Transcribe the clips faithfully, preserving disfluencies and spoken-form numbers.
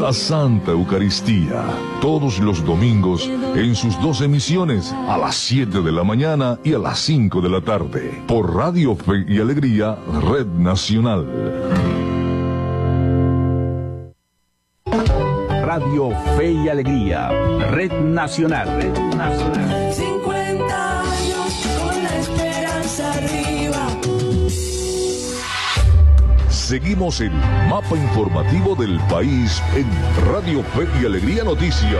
la Santa Eucaristía, todos los domingos en sus dos emisiones, a las siete de la mañana y a las cinco de la tarde, por Radio Fe y Alegría, Red Nacional. Radio Fe y Alegría, Red Nacional. Red Nacional. cincuenta años con la esperanza arriba. Seguimos el mapa informativo del país en Radio Fe y Alegría Noticias.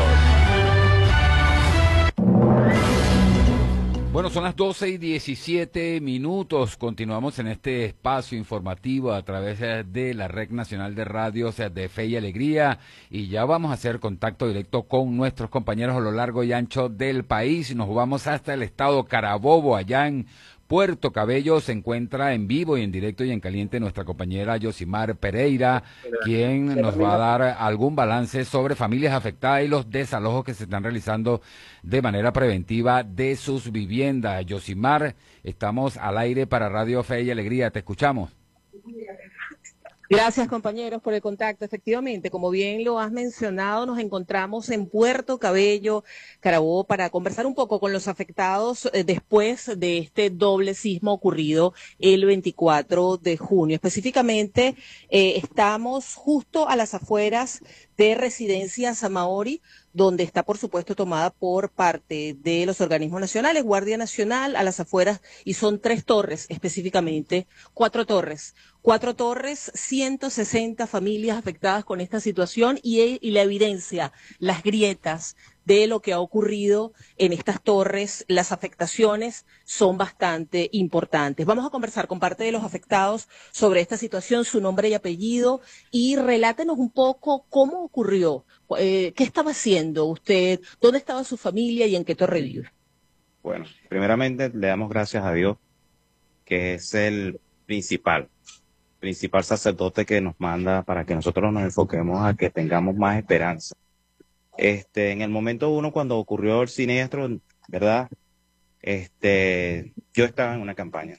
Bueno, son las doce y diecisiete minutos. Continuamos en este espacio informativo a través de la Red Nacional de Radios de Fe y Alegría. Y ya vamos a hacer contacto directo con nuestros compañeros a lo largo y ancho del país. Nos vamos hasta el estado Carabobo, allá en Puerto Cabello. Se encuentra en vivo y en directo y en caliente nuestra compañera Yosimar Pereira, quien nos va a dar algún balance sobre familias afectadas y los desalojos que se están realizando de manera preventiva de sus viviendas. Yosimar, estamos al aire para Radio Fe y Alegría, te escuchamos. Gracias, compañeros, por el contacto. Efectivamente, como bien lo has mencionado, nos encontramos en Puerto Cabello, Carabobo, para conversar un poco con los afectados eh, después de este doble sismo ocurrido el veinticuatro de junio. Específicamente, eh, estamos justo a las afueras de Residencias Maori, donde está, por supuesto, tomada por parte de los organismos nacionales, Guardia Nacional, a las afueras, y son tres torres, específicamente, cuatro torres. Cuatro torres, ciento sesenta familias afectadas con esta situación y, y la evidencia, las grietas de lo que ha ocurrido en estas torres, las afectaciones son bastante importantes. Vamos a conversar con parte de los afectados sobre esta situación, su nombre y apellido, y relátenos un poco cómo ocurrió, eh, qué estaba haciendo usted, dónde estaba su familia y en qué torre vive. Bueno, primeramente le damos gracias a Dios, que es el principal, principal sacerdote que nos manda para que nosotros nos enfoquemos a que tengamos más esperanza. Este, en el momento uno, cuando ocurrió el siniestro, ¿verdad? Este, yo estaba en una campaña.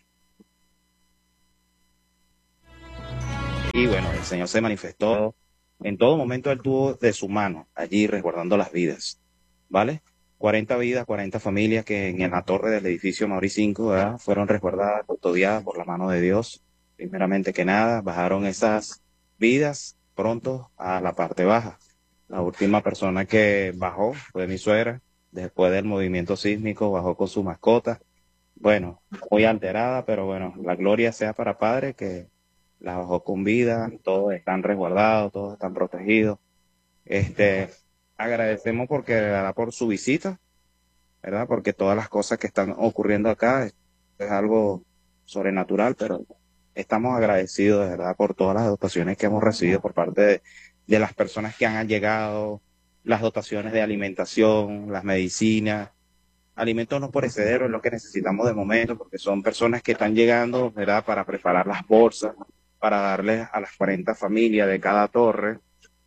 Y bueno, el Señor se manifestó. En todo momento Él tuvo de su mano allí resguardando las vidas, ¿vale? cuarenta vidas, cuarenta familias que en la torre del edificio Mauri cinco, ¿verdad? Fueron resguardadas, custodiadas por la mano de Dios. Primeramente que nada, bajaron esas vidas pronto a la parte baja. La última persona que bajó fue mi suegra, después del movimiento sísmico, bajó con su mascota. Bueno, muy alterada, pero bueno, la gloria sea para Padre, que la bajó con vida, todos están resguardados, todos están protegidos. Este, agradecemos porque, ¿verdad?, por su visita, ¿verdad? Porque todas las cosas que están ocurriendo acá es, es algo sobrenatural, pero estamos agradecidos, de verdad, por todas las dotaciones que hemos recibido por parte de de las personas que han llegado, las dotaciones de alimentación, las medicinas, alimentos no perecederos es lo que necesitamos de momento, porque son personas que están llegando, ¿verdad?, para preparar las bolsas, para darles a las cuarenta familias de cada torre,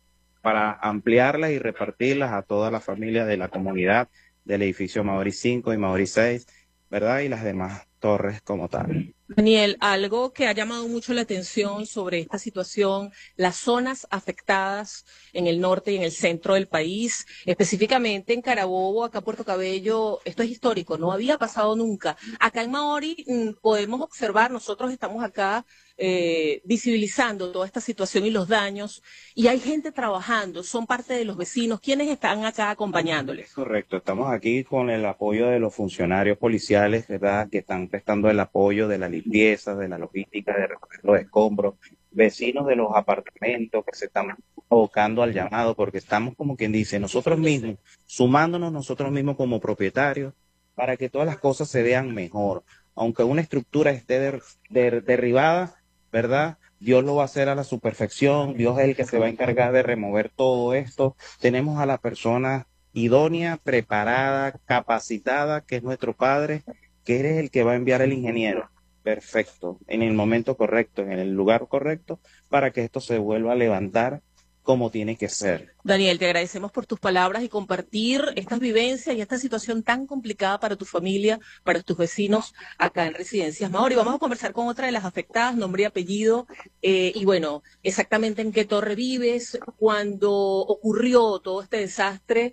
para ampliarlas y repartirlas a todas las familias de la comunidad del edificio Mauri cinco y Mauri seis, ¿verdad?, y las demás torres como tal. Daniel, algo que ha llamado mucho la atención sobre esta situación, las zonas afectadas en el norte y en el centro del país, específicamente en Carabobo, acá Puerto Cabello, esto es histórico, no había pasado nunca. Acá en Maori mmm, podemos observar, nosotros estamos acá eh, visibilizando toda esta situación y los daños, y hay gente trabajando, son parte de los vecinos, ¿quiénes están acá acompañándoles? Correcto, estamos aquí con el apoyo de los funcionarios policiales, ¿verdad?, que están prestando el apoyo de la limpieza, de la logística, de recoger los escombros, vecinos de los apartamentos que se están abocando al llamado, porque estamos, como quien dice, nosotros mismos, sumándonos nosotros mismos como propietarios, para que todas las cosas se vean mejor. Aunque una estructura esté der, der, derribada, ¿verdad?, Dios lo va a hacer a la su perfección, Dios es el que se va a encargar de remover todo esto. Tenemos a la persona idónea, preparada, capacitada, que es nuestro Padre, que eres el que va a enviar el ingeniero. Perfecto, en el momento correcto, en el lugar correcto, para que esto se vuelva a levantar como tiene que ser. Daniel, te agradecemos por tus palabras y compartir estas vivencias y esta situación tan complicada para tu familia, para tus vecinos acá en Residencias Maori. Vamos a conversar con otra de las afectadas, nombre y apellido, eh, y bueno, exactamente en qué torre vives, cuando ocurrió todo este desastre.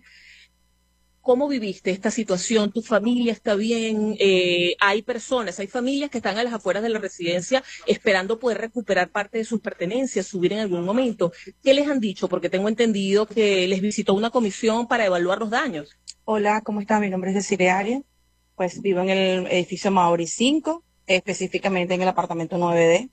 ¿Cómo viviste esta situación? ¿Tu familia está bien? Eh, hay personas, hay familias que están a las afueras de la residencia esperando poder recuperar parte de sus pertenencias, subir en algún momento. ¿Qué les han dicho? Porque tengo entendido que les visitó una comisión para evaluar los daños. Hola, ¿cómo está? Mi nombre es Desiree Arias. Pues vivo en el edificio Maori cinco, específicamente en el apartamento nueve D.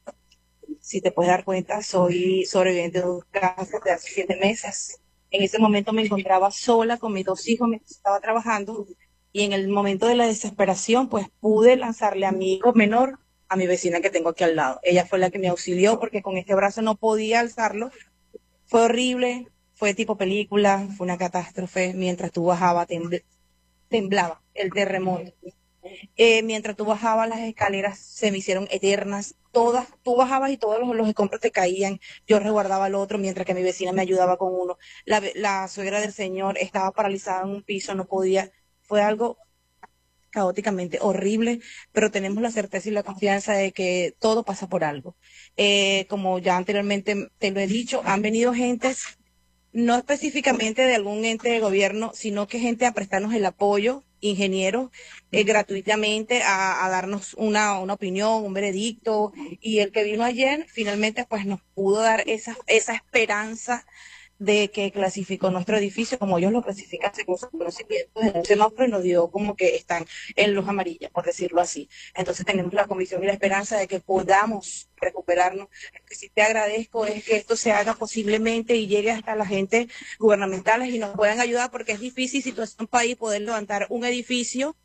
Si te puedes dar cuenta, soy sobreviviente de dos casas de hace siete meses. En ese momento me encontraba sola con mis dos hijos mientras estaba trabajando y en el momento de la desesperación pues pude lanzarle a mi hijo menor a mi vecina que tengo aquí al lado. Ella fue la que me auxilió porque con este brazo no podía alzarlo. Fue horrible, fue tipo película, fue una catástrofe. Mientras tú bajabas tembl- temblaba el terremoto. Eh, mientras tú bajabas las escaleras se me hicieron eternas, todas, tú bajabas y todos los, los escombros te caían, yo resguardaba al otro mientras que mi vecina me ayudaba con uno, la, la suegra del señor estaba paralizada en un piso, no podía, fue algo caóticamente horrible, pero tenemos la certeza y la confianza de que todo pasa por algo. Eh, como ya anteriormente te lo he dicho, han venido gentes, no específicamente de algún ente de gobierno, sino que gente a prestarnos el apoyo, ingenieros, eh, gratuitamente a, a darnos una, una opinión, un veredicto, y el que vino ayer finalmente pues nos pudo dar esa, esa esperanza de que clasificó nuestro edificio como ellos lo clasifican según sus conocimientos en un semáforo y nos dio como que están en luz amarilla, por decirlo así. Entonces tenemos la convicción y la esperanza de que podamos recuperarnos. Lo que sí te agradezco es que esto se haga posiblemente y llegue hasta la gente gubernamentales y nos puedan ayudar porque es difícil situación en un país poder levantar un edificio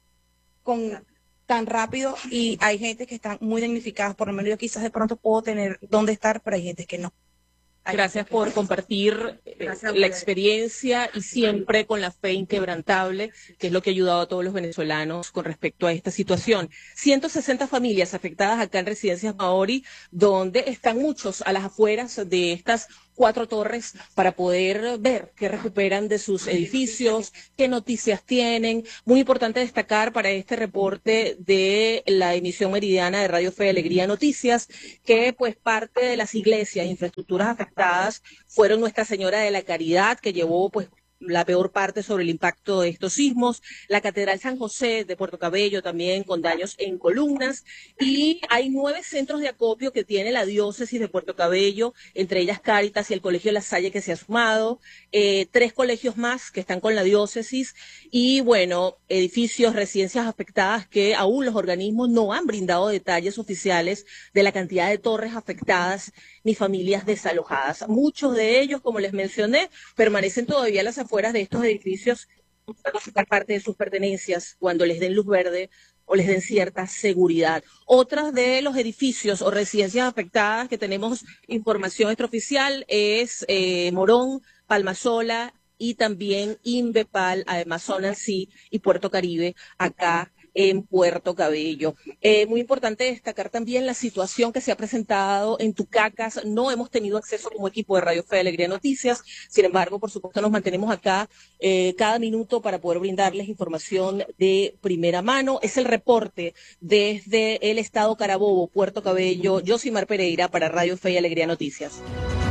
con tan rápido y hay gente que están muy damnificadas, por lo menos yo quizás de pronto puedo tener dónde estar, pero hay gente que no. Gracias por compartir eh, la experiencia y siempre con la fe inquebrantable, que es lo que ha ayudado a todos los venezolanos con respecto a esta situación. ciento sesenta familias afectadas acá en Residencias Maori, donde están muchos a las afueras de estas cuatro torres para poder ver qué recuperan de sus edificios, qué noticias tienen. Muy importante destacar para este reporte de la emisión meridiana de Radio Fe y Alegría Noticias, que pues parte de las iglesias e infraestructuras afectadas fueron Nuestra Señora de la Caridad, que llevó pues la peor parte sobre el impacto de estos sismos, la Catedral San José de Puerto Cabello también con daños en columnas, y hay nueve centros de acopio que tiene la diócesis de Puerto Cabello, entre ellas Cáritas y el Colegio La Salle que se ha sumado, eh, tres colegios más que están con la diócesis y bueno, edificios, residencias afectadas que aún los organismos no han brindado detalles oficiales de la cantidad de torres afectadas ni familias desalojadas. Muchos de ellos, como les mencioné, permanecen todavía a las afueras de estos edificios para sacar parte de sus pertenencias cuando les den luz verde o les den cierta seguridad. Otras de los edificios o residencias afectadas que tenemos información extraoficial es eh, Morón, Palmasola y también Inbepal, además Zona C y Puerto Caribe, acá en Puerto Cabello. Eh, muy importante destacar también la situación que se ha presentado en Tucacas. No hemos tenido acceso como equipo de Radio Fe y Alegría Noticias, sin embargo, por supuesto, nos mantenemos acá eh, cada minuto para poder brindarles información de primera mano. Es el reporte desde el estado Carabobo, Puerto Cabello. Yosimar Pereira para Radio Fe y Alegría Noticias.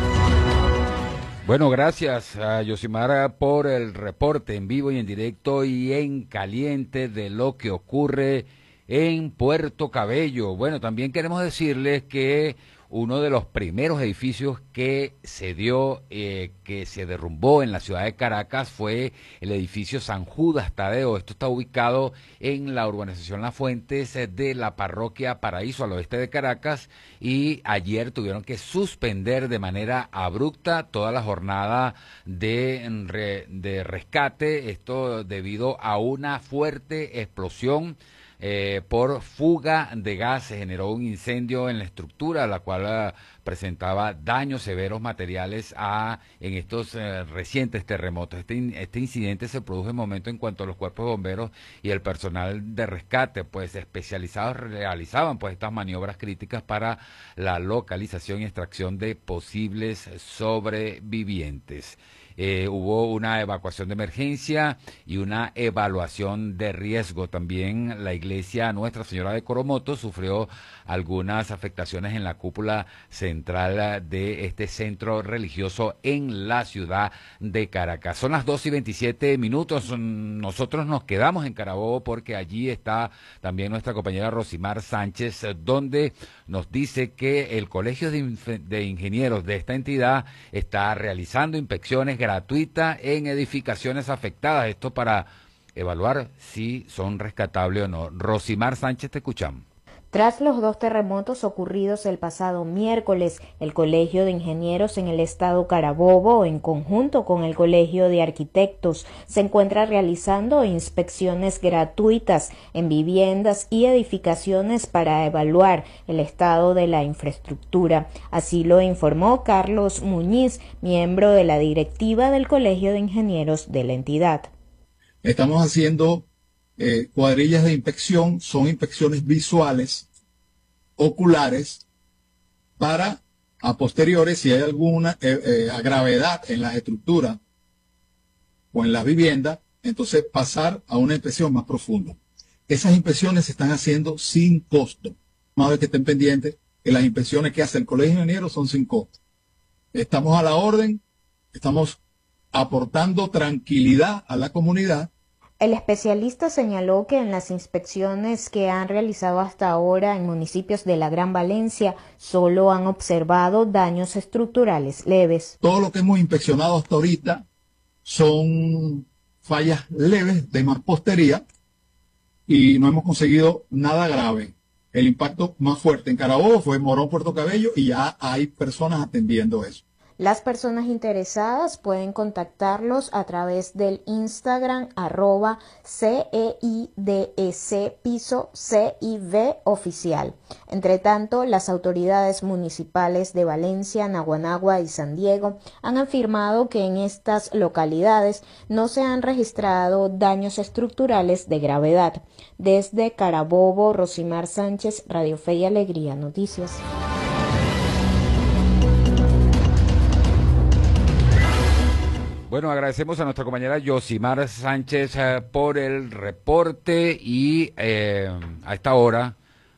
Bueno, gracias a Yosimara por el reporte en vivo y en directo y en caliente de lo que ocurre en Puerto Cabello. Bueno, también queremos decirles que uno de los primeros edificios que se dio, eh, que se derrumbó en la ciudad de Caracas fue el edificio San Judas Tadeo. Esto está ubicado en la urbanización Las Fuentes de la parroquia Paraíso al oeste de Caracas y ayer tuvieron que suspender de manera abrupta toda la jornada de, re, de rescate, esto debido a una fuerte explosión Eh, por fuga de gas. Se generó un incendio en la estructura, la cual uh, presentaba daños severos materiales a en estos eh, recientes terremotos. Este, in- este incidente se produjo en momento en cuanto los cuerpos de bomberos y el personal de rescate pues especializados realizaban pues estas maniobras críticas para la localización y extracción de posibles sobrevivientes. Eh, hubo una evacuación de emergencia y una evaluación de riesgo. También la iglesia Nuestra Señora de Coromoto sufrió algunas afectaciones en la cúpula central de este centro religioso en la ciudad de Caracas. Son las dos y veintisiete minutos. Nosotros nos quedamos en Carabobo porque allí está también nuestra compañera Rosimar Sánchez, donde nos dice que el Colegio de, Inf- de Ingenieros de esta entidad está realizando inspecciones gratuitas en edificaciones afectadas. Esto para evaluar si son rescatables o no. Rosimar Sánchez, te escuchamos. Tras los dos terremotos ocurridos el pasado miércoles, el Colegio de Ingenieros en el estado Carabobo, en conjunto con el Colegio de Arquitectos, se encuentra realizando inspecciones gratuitas en viviendas y edificaciones para evaluar el estado de la infraestructura. Así lo informó Carlos Muñiz, miembro de la directiva del Colegio de Ingenieros de la entidad. Estamos haciendo Eh, cuadrillas de inspección, son inspecciones visuales, oculares, para a posteriores, si hay alguna eh, eh, gravedad en las estructuras o en las viviendas, entonces pasar a una inspección más profunda. Esas inspecciones se están haciendo sin costo. Más vez que estén pendientes que las inspecciones que hace el Colegio de Ingenieros son sin costo. Estamos a la orden, estamos aportando tranquilidad a la comunidad. El especialista señaló que en las inspecciones que han realizado hasta ahora en municipios de la Gran Valencia solo han observado daños estructurales leves. Todo lo que hemos inspeccionado hasta ahorita son fallas leves de mampostería y no hemos conseguido nada grave. El impacto más fuerte en Carabobo fue Morón, Puerto Cabello, y ya hay personas atendiendo eso. Las personas interesadas pueden contactarlos a través del Instagram arroba C E I D E C piso C I V oficial. Entre tanto, las autoridades municipales de Valencia, Naguanagua y San Diego han afirmado que en estas localidades no se han registrado daños estructurales de gravedad. Desde Carabobo, Rosimar Sánchez, Radio Fe y Alegría Noticias. Bueno, agradecemos a nuestra compañera Yosimar Sánchez eh, por el reporte y eh, a esta hora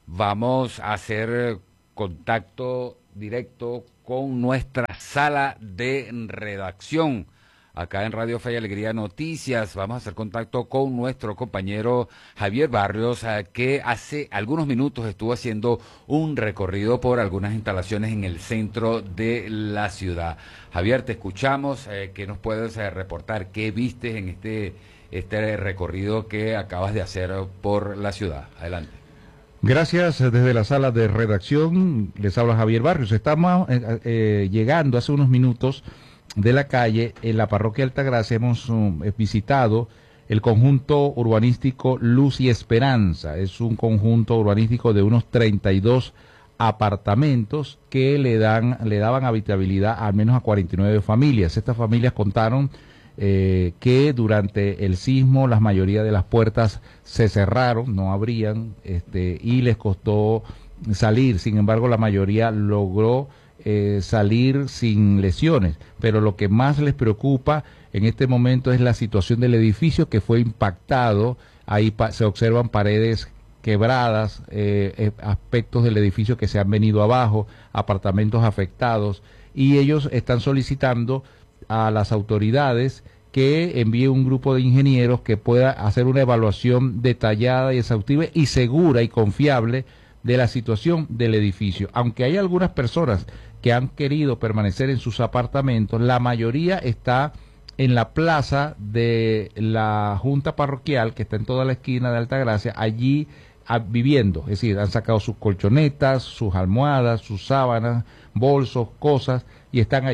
vamos a hacer contacto directo con nuestra sala de redacción. Acá en Radio Fe y Alegría Noticias vamos a hacer contacto con nuestro compañero Javier Barrios, eh, que hace algunos minutos estuvo haciendo un recorrido por algunas instalaciones en el centro de la ciudad. Javier, te escuchamos. Eh, ¿Qué nos puedes eh, reportar? ¿Qué viste en este, este recorrido que acabas de hacer por la ciudad? Adelante. Gracias. Desde la sala de redacción les habla Javier Barrios. Estamos eh, eh, llegando hace unos minutos de la calle. En la parroquia Altagracia hemos um, visitado el conjunto urbanístico Luz y Esperanza. Es un conjunto urbanístico de unos treinta y dos apartamentos que le dan le daban habitabilidad al menos a cuarenta y nueve familias. Estas familias contaron eh, que durante el sismo la mayoría de las puertas se cerraron, no abrían, este, y les costó salir. Sin embargo, la mayoría logró Eh, salir sin lesiones, pero lo que más les preocupa en este momento es la situación del edificio que fue impactado. Ahí pa se observan paredes quebradas, eh, eh, aspectos del edificio que se han venido abajo, apartamentos afectados, y ellos están solicitando a las autoridades que envíe un grupo de ingenieros que pueda hacer una evaluación detallada y exhaustiva y segura y confiable de la situación del edificio. Aunque hay algunas personas que han querido permanecer en sus apartamentos, la mayoría está en la plaza de la Junta Parroquial, que está en toda la esquina de Altagracia, allí a, viviendo, es decir, han sacado sus colchonetas, sus almohadas, sus sábanas, bolsos, cosas, y están allí.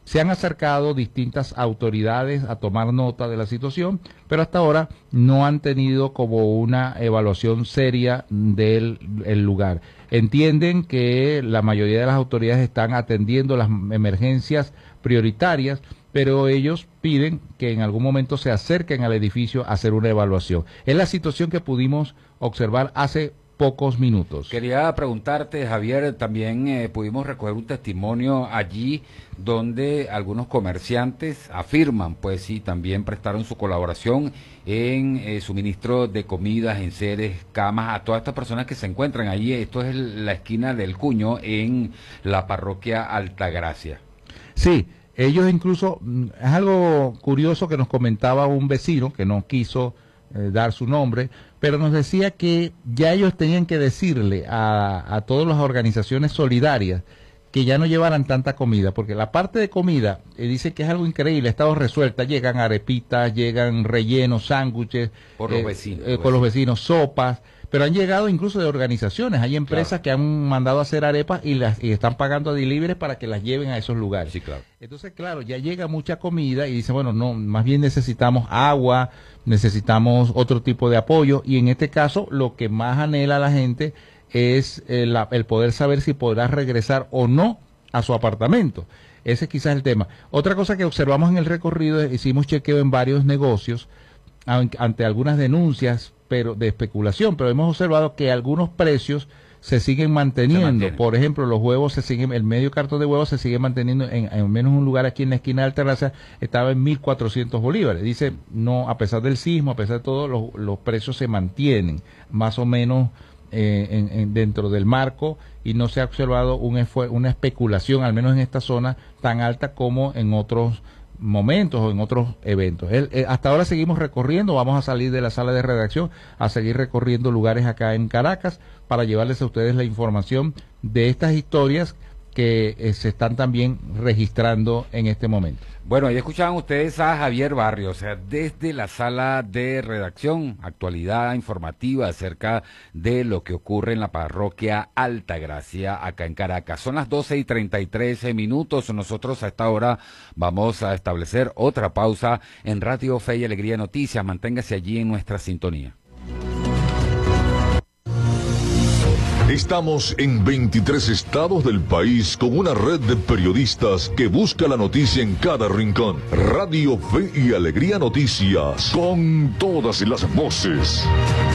Se han acercado distintas autoridades a tomar nota de la situación, pero hasta ahora no han tenido como una evaluación seria del el lugar. Entienden que la mayoría de las autoridades están atendiendo las emergencias prioritarias, pero ellos piden que en algún momento se acerquen al edificio a hacer una evaluación. Es la situación que pudimos observar hace pocos minutos. Quería preguntarte, Javier, también eh, pudimos recoger un testimonio allí donde algunos comerciantes afirman, pues sí, también prestaron su colaboración en eh, suministro de comidas, enseres, camas, a todas estas personas que se encuentran allí. Esto es el, la esquina del Cuño en la parroquia Altagracia. Sí, ellos incluso, es algo curioso que nos comentaba un vecino que no quiso eh, dar su nombre, pero nos decía que ya ellos tenían que decirle a, a todas las organizaciones solidarias que ya no llevaran tanta comida, porque la parte de comida, eh, dice que es algo increíble, ha estado resuelta, llegan arepitas, llegan rellenos, sándwiches, por los eh, vecinos, eh, con los vecinos, sopas, pero han llegado incluso de organizaciones, hay empresas claro. que han mandado a hacer arepas y las y están pagando a delivery para que las lleven a esos lugares. Sí, claro. Entonces, claro, ya llega mucha comida y dice, bueno, no, más bien necesitamos agua, necesitamos otro tipo de apoyo, y en este caso lo que más anhela la gente es el, el poder saber si podrá regresar o no a su apartamento. Ese es quizás el tema. Otra cosa que observamos en el recorrido, hicimos chequeo en varios negocios ante algunas denuncias pero de especulación, pero hemos observado que algunos precios se siguen manteniendo. Se Por ejemplo, los huevos se siguen, el medio cartón de huevos se sigue manteniendo en, en menos un lugar aquí en la esquina de Altagracia, estaba en mil cuatrocientos bolívares. Dice, no, a pesar del sismo, a pesar de todo, los, los precios se mantienen más o menos eh, en, en, dentro del marco, y no se ha observado un una especulación, al menos en esta zona, tan alta como en otros momentos o en otros eventos. El, eh, hasta ahora seguimos recorriendo, vamos a salir de la sala de redacción a seguir recorriendo lugares acá en Caracas para llevarles a ustedes la información de estas historias que eh, se están también registrando en este momento. Bueno, ahí escuchaban ustedes a Javier Barrios, o sea, desde la sala de redacción, actualidad informativa acerca de lo que ocurre en la parroquia Altagracia, acá en Caracas. Son las doce y treinta y tres minutos, nosotros a esta hora vamos a establecer otra pausa en Radio Fe y Alegría Noticias. Manténgase allí en nuestra sintonía. Estamos en veintitrés estados del país con una red de periodistas que busca la noticia en cada rincón. Radio Fe y Alegría Noticias, con todas las voces.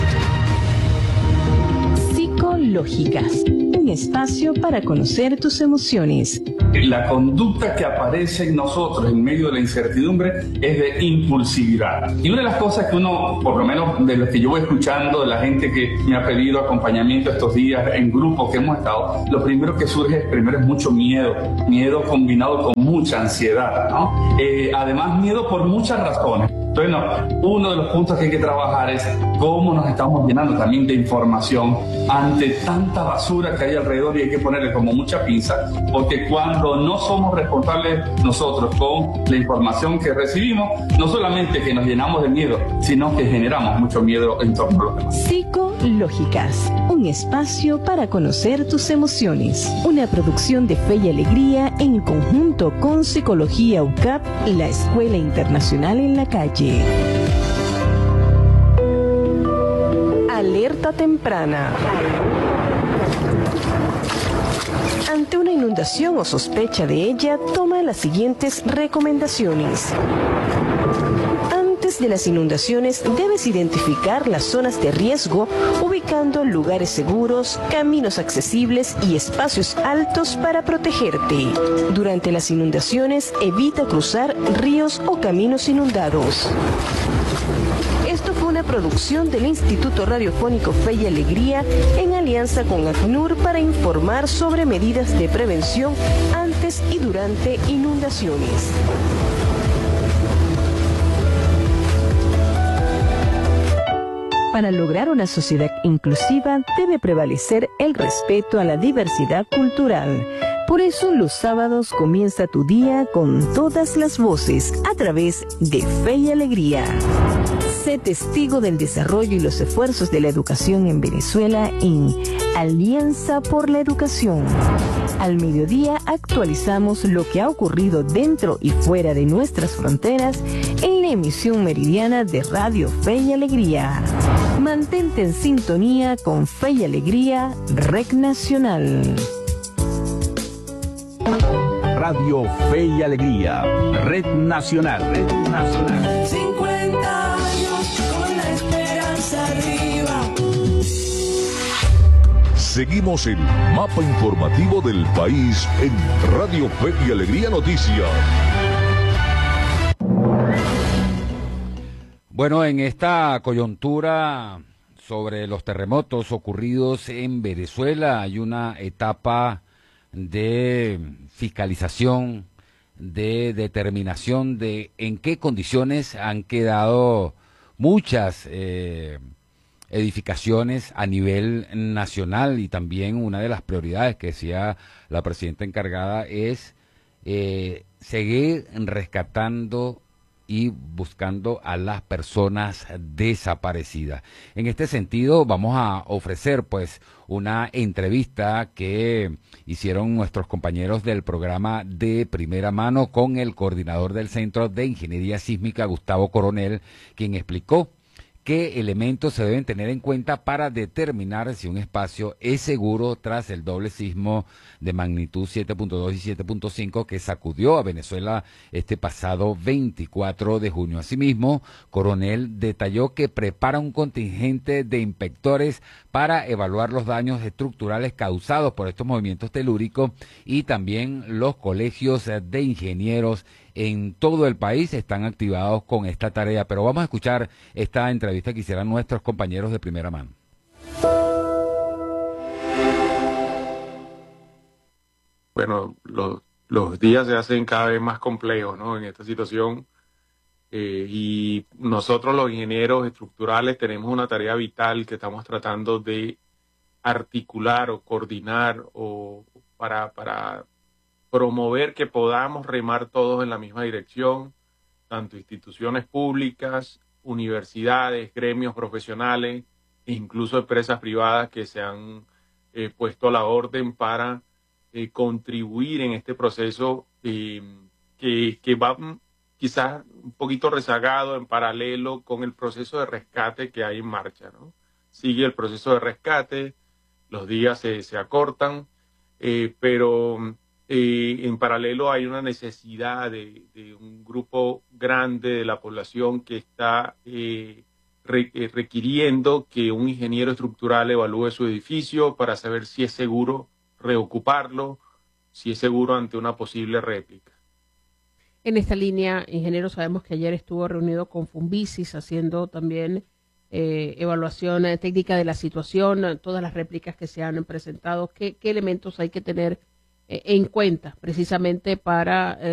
Psicológicas, un espacio para conocer tus emociones. La conducta que aparece en nosotros en medio de la incertidumbre es de impulsividad. Y una de las cosas que uno, por lo menos de lo que yo voy escuchando, de la gente que me ha pedido acompañamiento estos días en grupos que hemos estado, lo primero que surge primero es mucho miedo, miedo combinado con mucha ansiedad, ¿no? Eh, además, miedo por muchas razones. Bueno, uno de los puntos que hay que trabajar es cómo nos estamos llenando también de información ante tanta basura que hay alrededor, y hay que ponerle como mucha pinza, porque cuando no somos responsables nosotros con la información que recibimos, no solamente que nos llenamos de miedo, sino que generamos mucho miedo en torno a los demás. Psicológicas, un espacio para conocer tus emociones. Una producción de Fe y Alegría en conjunto con Psicología U C A P, la Escuela Internacional en la Calle. Alerta temprana. Ante una inundación o sospecha de ella, toma las siguientes recomendaciones. Antes de las inundaciones, debes identificar las zonas de riesgo, ubicando lugares seguros, caminos accesibles y espacios altos para protegerte. Durante las inundaciones, evita cruzar ríos o caminos inundados. Esto fue una producción del Instituto Radiofónico Fe y Alegría en alianza con ACNUR para informar sobre medidas de prevención antes y durante inundaciones. Para lograr una sociedad inclusiva debe prevalecer el respeto a la diversidad cultural. Por eso los sábados comienza tu día con todas las voces a través de Fe y Alegría. Sé testigo del desarrollo y los esfuerzos de la educación en Venezuela en Alianza por la Educación. Al mediodía actualizamos lo que ha ocurrido dentro y fuera de nuestras fronteras en la emisión meridiana de Radio Fe y Alegría. Mantente en sintonía con Fe y Alegría, Rec Nacional. Radio Fe y Alegría, Red Nacional. Red Nacional. cincuenta años con la esperanza arriba. Seguimos el mapa informativo del país en Radio Fe y Alegría Noticias. Bueno, en esta coyuntura sobre los terremotos ocurridos en Venezuela hay una etapa de fiscalización, de determinación de en qué condiciones han quedado muchas eh, edificaciones a nivel nacional, y también una de las prioridades que decía la presidenta encargada es eh, seguir rescatando y buscando a las personas desaparecidas. En este sentido, vamos a ofrecer pues una entrevista que hicieron nuestros compañeros del programa De Primera Mano con el coordinador del Centro de Ingeniería Sísmica, Gustavo Coronel, quien explicó qué elementos se deben tener en cuenta para determinar si un espacio es seguro tras el doble sismo de magnitud siete punto dos y siete punto cinco que sacudió a Venezuela este pasado veinticuatro de junio. Asimismo, Coronel detalló que prepara un contingente de inspectores para evaluar los daños estructurales causados por estos movimientos telúricos, y también los colegios de ingenieros en todo el país están activados con esta tarea. Pero vamos a escuchar esta entrevista que hicieron nuestros compañeros de primera mano. Bueno, los, los días se hacen cada vez más complejos, ¿no? En esta situación. Eh, y nosotros los ingenieros estructurales tenemos una tarea vital que estamos tratando de articular o coordinar o para... para promover que podamos remar todos en la misma dirección, tanto instituciones públicas, universidades, gremios profesionales e incluso empresas privadas que se han eh, puesto a la orden para eh, contribuir en este proceso eh, que, que va quizás un poquito rezagado en paralelo con el proceso de rescate que hay en marcha, ¿no? Sigue el proceso de rescate, los días se, se acortan, eh, pero... Eh, en paralelo hay una necesidad de, de un grupo grande de la población que está eh, re, eh, requiriendo que un ingeniero estructural evalúe su edificio para saber si es seguro reocuparlo, si es seguro ante una posible réplica. En esta línea, ingeniero, sabemos que ayer estuvo reunido con Fumbisis haciendo también eh, evaluación eh, técnica de la situación, todas las réplicas que se han presentado. ¿Qué, qué elementos hay que tener en cuenta precisamente para eh,